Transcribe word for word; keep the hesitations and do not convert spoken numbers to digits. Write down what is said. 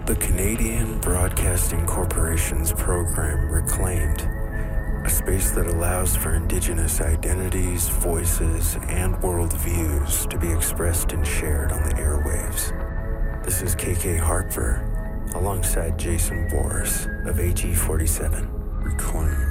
The Canadian Broadcasting Corporation's program Reclaimed, a space that allows for Indigenous identities, voices, and worldviews to be expressed and shared on the airwaves. This is K K Harper, alongside Jason Boris of A G forty-seven. Reclaimed.